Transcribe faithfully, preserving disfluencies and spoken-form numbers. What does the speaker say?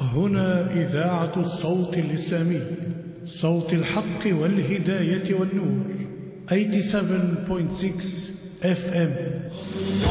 هنا إذاعة الصوت الإسلامي، صوت الحق والهداية والنور. ثمانية وثمانين فاصلة ستة إف إم.